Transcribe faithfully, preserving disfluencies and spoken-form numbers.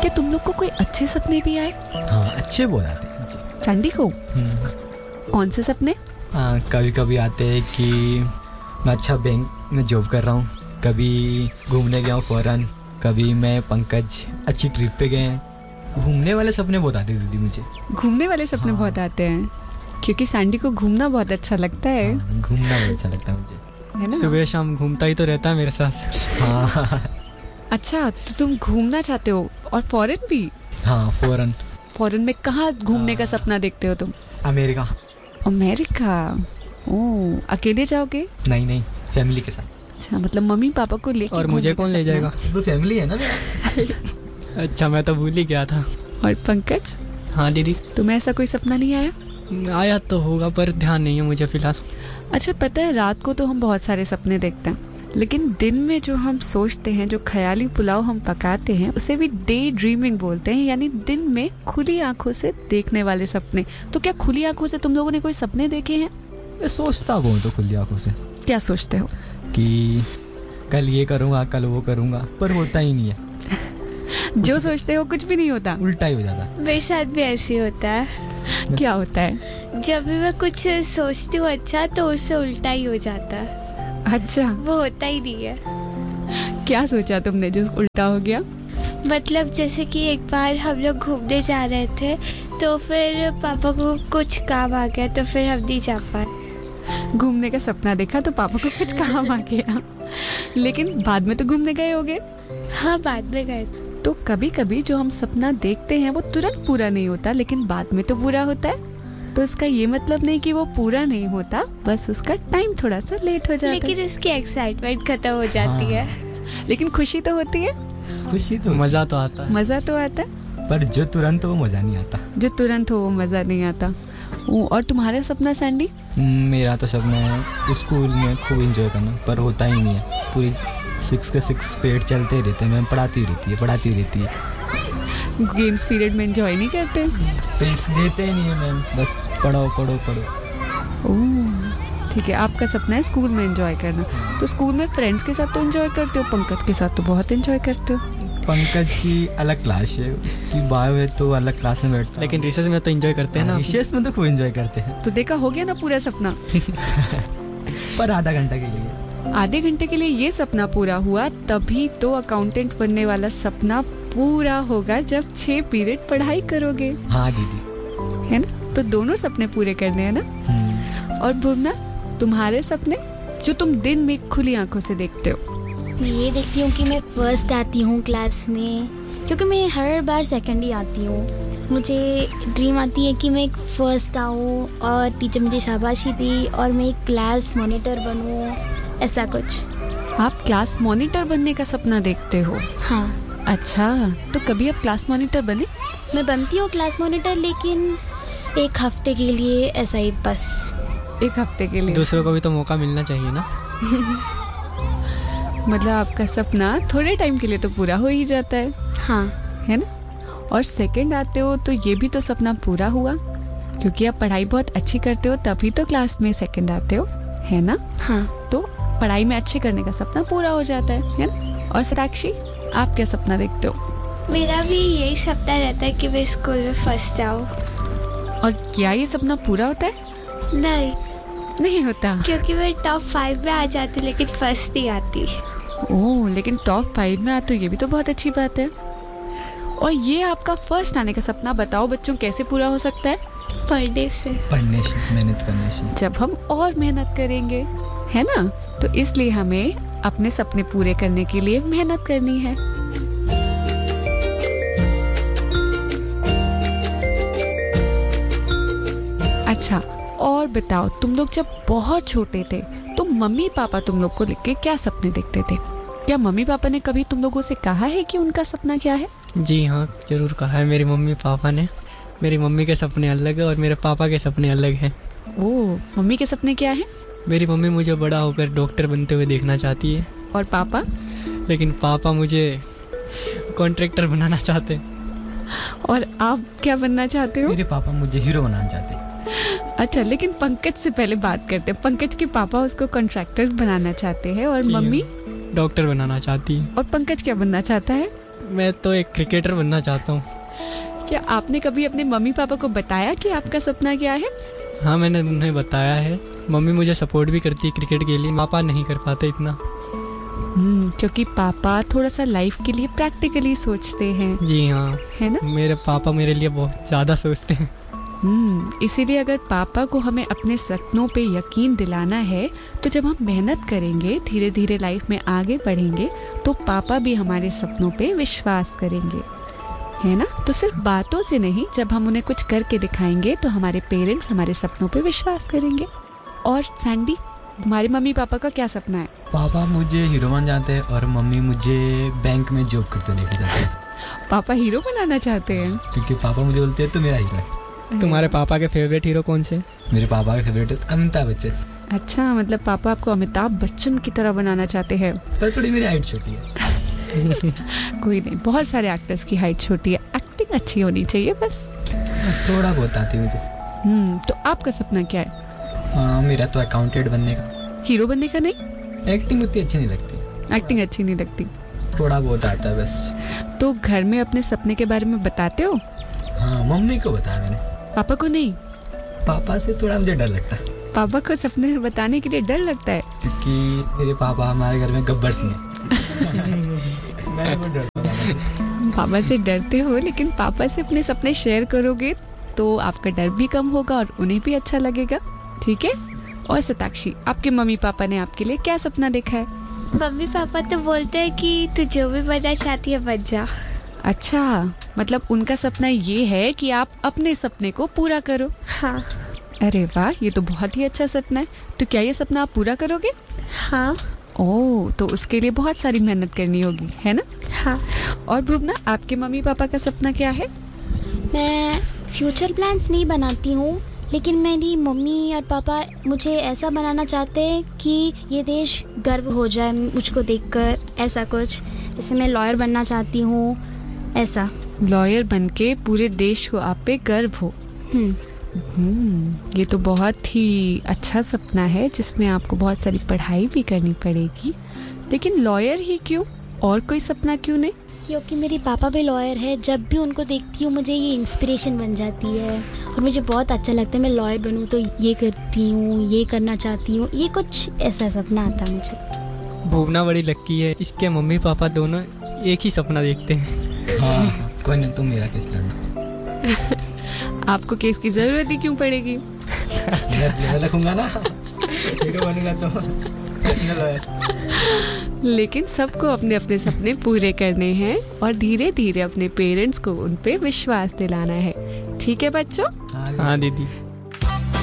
क्या तुम लोग को कोई अच्छे सपने भी आए? हाँ, अच्छे बहुत आते हैं मुझे। सैंडी को कौन से सपने? हाँ, कभी कभी आते हैं कि मैं अच्छा बैंक में जॉब कर रहा हूँ, कभी घूमने गया हूँ फॉरेन, कभी मैं पंकज अच्छी ट्रिप पे गए हैं। घूमने वाले सपने बहुत आते हैं दीदी मुझे। घूमने वाले सपने हाँ। बहुत आते हैं क्योंकि सैंडी को घूमना बहुत अच्छा लगता है। हाँ, घूमना बहुत अच्छा लगता है मुझे, है ना? सुबह शाम घूमता ही तो रहता है मेरे साथ। हाँ। अच्छा, तो तुम घूमना चाहते हो और फॉरेन भी? हाँ, फॉरेन। फॉरेन में कहाँ घूमने का सपना देखते हो तुम? अमेरिका। अमेरिका? ओह, अकेले जाओगे? नहीं नहीं, फैमिली के साथ। अच्छा, मतलब मम्मी पापा को लेके। और मुझे कौन ले जाएगा? तो फैमिली है ना। अच्छा, मैं तो भूल ही गया था। और पंकज? हाँ दीदी। तुम्हें ऐसा कोई सपना नहीं आया? आया तो होगा पर ध्यान नहीं है मुझे फिलहाल। अच्छा, पता है रात को तो हम बहुत सारे सपने देखते हैं, लेकिन दिन में जो हम सोचते हैं, जो ख्याली पुलाव हम पकाते हैं, उसे भी डे ड्रीमिंग बोलते हैं, यानी दिन में खुली आंखों से देखने वाले सपने। तो क्या खुली आंखों से तुम लोगों ने कोई सपने देखे हैं? मैं सोचता हूँ तो खुली आंखों से। क्या सोचते हो? कि कल ये करूँगा, कल वो करूँगा, पर होता ही नहीं है। जो सोचते हो कुछ भी नहीं होता, उल्टा ही हो जाता। मेरे साथ भी ऐसे होता है। क्या होता है? जब भी मैं कुछ सोचती हूँ अच्छा, तो उससे उल्टा ही हो जाता है। अच्छा, वो होता ही नहीं है। क्या सोचा तुमने जो उल्टा हो गया? मतलब जैसे कि एक बार हम लोग घूमने जा रहे थे, तो फिर पापा को कुछ काम आ गया, तो फिर हम नहीं जा पाए। घूमने का सपना देखा तो पापा को कुछ काम आ गया, लेकिन बाद में तो घूमने गए होगे? हाँ, बाद में गए। तो कभी कभी जो हम सपना देखते हैं वो तुरंत पूरा नहीं होता, लेकिन बाद में तो पूरा होता है। तो इसका ये मतलब नहीं कि वो पूरा नहीं होता, बस उसका टाइम थोड़ा सा लेट हो जाता है। लेकिन उसकी एक्साइटमेंट खत्म हो जाती हाँ। है। लेकिन खुशी तो होती है। खुशी तो, मजा तो आता है। मजा तो आता है, पर जो तुरंत हो वो मजा नहीं आता। जो तुरंत हो वो मजा नहीं आता। और तुम्हारा सपना सैंडी? मेरा तो सपना है स्कूल में खूब एंजॉय करना, पर होता ही नहीं है। पूरी सिक्स के सिक्स पीरियड चलते रहते हैं, मैम पढ़ाती रहती है पढ़ाती रहती है गेम्स पीरियड में एंजॉय नहीं करते? पीरियड्स देते ही नहीं है मैम, बस पढ़ो पढ़ो पढ़ो। ओह, ठीक है, आपका सपना है स्कूल में एंजॉय करना। तो स्कूल में फ्रेंड्स के साथ तो एंजॉय करते हो, पंकज के साथ तो बहुत एंजॉय करते हो। पंकज की अलग क्लास है, उसकी बायो है तो अलग क्लास में बैठता है। लेकिन रिसेस में तो एंजॉय करते हैं ना। रिसेस में तो खूब एंजॉय करते हैं। तो देखा, हो गया ना पूरा सपना। पर आधा घंटा के लिए। आधे घंटे के लिए ये सपना पूरा हुआ, तभी तो अकाउंटेंट बनने वाला सपना पूरा होगा जब छह पीरियड पढ़ाई करोगे। हाँ दीदी, है ना? तो दोनों सपने पूरे करने हैं ना। और भुवना, तुम्हारे सपने जो तुम दिन में खुली आंखों से देखते हो? मैं ये देखती हूँ कि मैं फर्स्ट आती हूँ क्लास में, क्योंकि मैं हर बार सेकंड ही आती हूँ। मुझे ड्रीम आती है कि मैं एक फर्स्ट आऊँ और टीचर मुझे शाबाशी दी और मैं एक क्लास मॉनिटर बनूँ, ऐसा कुछ। आप क्लास मॉनिटर बनने का सपना देखते हो? हाँ। अच्छा, तो कभी आप क्लास मॉनिटर बने? मैं बनती हूँ क्लास मॉनिटर, लेकिन एक हफ्ते के लिए, ऐसा ही बस। एक हफ्ते के लिए? दूसरों को भी तो मौका मिलना चाहिए ना। मतलब आपका सपना थोड़े टाइम के लिए तो पूरा हो ही जाता है। हाँ, है ना? और सेकंड आते हो तो ये भी तो सपना पूरा हुआ, क्योंकि आप पढ़ाई बहुत अच्छी करते हो तभी तो क्लास में सेकंड आते हो, है ना? हाँ। तो पढ़ाई में अच्छे करने का सपना पूरा हो जाता है, है ना? और साक्षी, आप क्या सपना देखते हो? मेरा भी यही सपना रहता है कि मैं स्कूल में फर्स्ट आऊँ। और क्या ये सपना पूरा होता है? नहीं, नहीं होता, क्योंकि मैं टॉप फाइव में आ जाती लेकिन फर्स्ट नहीं आती। ओह, लेकिन टॉप फाइव में आ तो ये भी तो बहुत अच्छी बात है। और ये आपका फर्स्ट आने का सपना बताओ बच्चों कैसे पूरा हो सकता है? पढ़ने से। पढ़ने से, मेहनत करने से। जब हम और मेहनत करेंगे, है ना? तो इसलिए हमें अपने सपने पूरे करने के लिए मेहनत करनी है। अच्छा, और बताओ, तुम लोग जब बहुत छोटे थे तो मम्मी पापा तुम लोग को लेके क्या सपने देखते थे? क्या मम्मी पापा ने कभी तुम लोगों से कहा है कि उनका सपना क्या है? जी हाँ, जरूर कहा है मेरी मम्मी पापा ने। मेरी मम्मी के सपने अलग है और मेरे पापा के सपने अलग हैं। ओह, मम्मी के सपने क्या है? मेरी मम्मी मुझे बड़ा होकर डॉक्टर बनते हुए देखना चाहती है। और पापा? लेकिन पापा मुझे कॉन्ट्रैक्टर बनाना चाहते हैं। और आप क्या बनना चाहते हो? मेरे पापा मुझे हीरो बनाना चाहते हैं। अच्छा, लेकिन पंकज से पहले बात करते हैं। पंकज के पापा उसको कॉन्ट्रैक्टर बनाना चाहते हैं और मम्मी डॉक्टर बनाना चाहती है। और पंकज क्या बनना चाहता है? मैं तो एक क्रिकेटर बनना चाहता हूँ। क्या आपने कभी अपने मम्मी पापा को बताया कि आपका सपना क्या है? हाँ, मैंने उन्हें बताया है। मम्मी मुझे सपोर्ट भी करती है क्रिकेट के लिए, पापा नहीं कर पाते इतना। हम्म, क्योंकि पापा थोड़ा सा लाइफ के लिए प्रैक्टिकली सोचते हैं। जी हाँ, है ना? मेरे पापा मेरे लिए बहुत ज़्यादा सोचते हैं। हम्म, इसीलिए अगर पापा को हमें अपने सपनों पे यकीन दिलाना है तो जब हम मेहनत करेंगे, धीरे धीरे लाइफ में आगे बढ़ेंगे, तो पापा भी हमारे सपनों पे विश्वास करेंगे, है ना? तो सिर्फ बातों से नहीं, जब हम उन्हें कुछ करके दिखाएंगे तो हमारे पेरेंट्स हमारे सपनों पे विश्वास करेंगे। और सैंडी, तुम्हारे मम्मी पापा का क्या सपना है? पापा मुझे हीरो बन जाते हैं और मम्मी मुझे बैंक में जॉब करते लेके जाते हैं। पापा हीरो बनाना चाहते हैं? क्योंकि पापा मुझे बोलते हैं तो मेरा हीरो है। तुम्हारे पापा के फेवरेट हीरो कौन से? मेरे पापा का फेवरेट है अमिताभ बच्चन। अच्छा, मतलब पापा आपको अमिताभ बच्चन की तरह बनाना चाहते हैं। पर थोड़ी मेरी हाइट छोटी है। कोई नहीं, बहुत सारे एक्टर्स की हाइट छोटी है, एक्टिंग अच्छी होनी चाहिए बस। थोड़ा बहुत आती है मुझे। हम्म, तो आपका सपना क्या है? हाँ, मेरा तो अकाउंटेंट बनने का। हीरो बनने का नहीं? एक्टिंग उतनी अच्छी नहीं लगती। एक्टिंग अच्छी नहीं लगती? थोड़ा बहुत आता है बस। तो घर में अपने सपने के बारे में बताते हो? हाँ, मम्मी को बताया मैंने, पापा को नहीं? पापा से थोड़ा मुझे डर लगता है। पापा को सपने बताने के लिए डर लगता है? क्योंकि मेरे पापा हमारे घर में गब्बर सिंह हैं। मैं बहुत डरता हूँ। पापा से डरते हो, लेकिन पापा से अपने सपने शेयर करोगे तो आपका डर भी कम होगा और उन्हें भी अच्छा लगेगा, ठीक है? और सताक्षी, आपके मम्मी पापा ने आपके लिए क्या सपना देखा है? मम्मी पापा तो बोलते हैं कि तू जो भी बनना चाहती है बन जा। अच्छा, मतलब उनका सपना ये है कि आप अपने सपने को पूरा करो। हाँ। अरे वाह, ये तो बहुत ही अच्छा सपना है। तो क्या ये सपना आप पूरा करोगे? हाँ। ओह, तो उसके लिए बहुत सारी मेहनत करनी होगी, है ना? हाँ। और भुवना, आपके मम्मी पापा का सपना क्या है? मैं फ्यूचर प्लान्स नहीं बनाती हूँ, लेकिन मेरी मम्मी और पापा मुझे ऐसा बनाना चाहते हैं कि ये देश गर्व हो जाए मुझको देखकर, ऐसा कुछ। जैसे मैं लॉयर बनना चाहती हूँ, ऐसा। लॉयर बनके पूरे देश को आप पे गर्व हो। हम्म हम्म, ये तो बहुत ही अच्छा सपना है, जिसमें आपको बहुत सारी पढ़ाई भी करनी पड़ेगी। लेकिन लॉयर ही क्यों? और कोई सपना क्यों नहीं? क्योंकि मेरे पापा भी लॉयर है। जब भी उनको देखती हूँ मुझे ये इंस्पिरेशन बन जाती है और मुझे बहुत अच्छा लगता है। मैं लॉयर बनूँ तो ये करती हूँ, ये करना चाहती हूँ, ये कुछ ऐसा सपना आता है मुझे। भूवना बड़ी लक्की है, इसके मम्मी पापा दोनों एक ही सपना देखते हैं। हाँ, कोई नहीं, तुम मेरा केस लड़ना। आपको केस की जरूरत ही क्यों पड़ेगी? मैं रखूंगा ना, हीरो बनूंगा तो लॉयर। लेकिन सबको अपने अपने सपने पूरे करने हैं और धीरे धीरे अपने पेरेंट्स को उन पे विश्वास दिलाना है। ठीक है बच्चों? हाँ दीदी।